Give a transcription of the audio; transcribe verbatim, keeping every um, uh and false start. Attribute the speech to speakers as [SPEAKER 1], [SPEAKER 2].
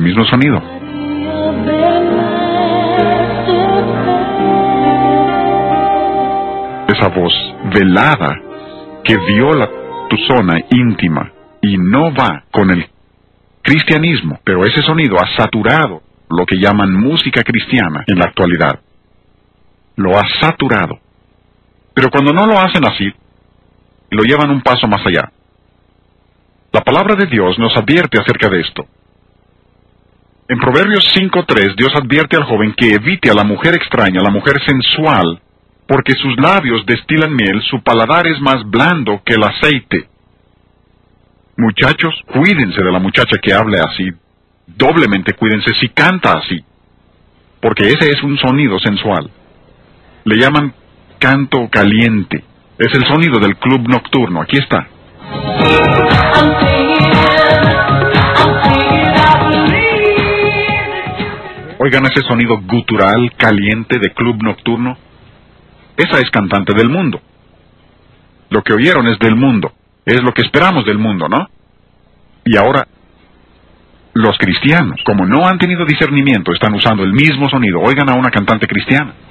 [SPEAKER 1] mismo sonido. Esa voz velada que viola tu zona íntima y no va con el cristianismo, pero ese sonido ha saturado lo que llaman música cristiana en la actualidad. Lo ha saturado. Pero cuando no lo hacen así, lo llevan un paso más allá. La palabra de Dios nos advierte acerca de esto. En Proverbios cinco tres, Dios advierte al joven que evite a la mujer extraña, a la mujer sensual, porque sus labios destilan miel, su paladar es más blando que el aceite. Muchachos, cuídense de la muchacha que hable así. Doblemente cuídense si canta así, porque ese es un sonido sensual. Le llaman canto caliente. Es el sonido del club nocturno. Aquí está. Oigan ese sonido gutural, caliente de club nocturno. Esa es cantante del mundo. Lo que oyeron es del mundo. Es lo que esperamos del mundo, ¿no? Y ahora, los cristianos, como no han tenido discernimiento, están usando el mismo sonido. Oigan a una cantante cristiana.